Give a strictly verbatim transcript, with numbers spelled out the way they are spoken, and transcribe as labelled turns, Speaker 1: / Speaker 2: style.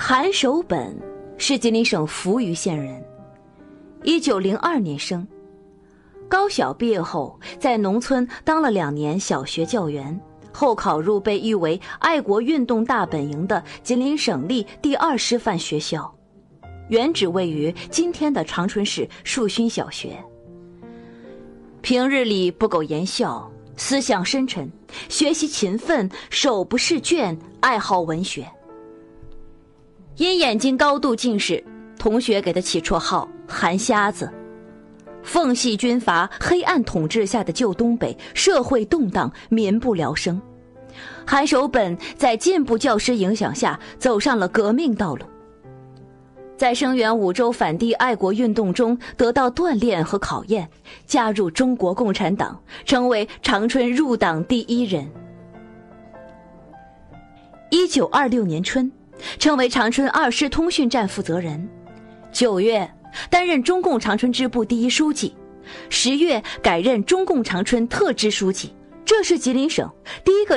Speaker 1: 韩守本是吉林省扶余县人，一九零二年生。高小毕业后，在农村当了两年小学教员，后考入被誉为爱国运动大本营的吉林省立第二师范学校，原址位于今天的长春市树勋小学。平日里不苟言笑，思想深沉，学习勤奋，手不释卷，爱好文学。因眼睛高度近视，同学给他起绰号韩瞎子。奉系军阀黑暗统治下的旧东北，社会动荡，民不聊生。韩守本在进步教师影响下走上了革命道路，在声援五洲反帝爱国运动中得到锻炼和考验，加入中国共产党，成为长春入党第一人。一九二六年春，成为长春二师通讯站负责人。九月，担任中共长春支部第一书记，十月改任中共长春特支书记。这是吉林省第一个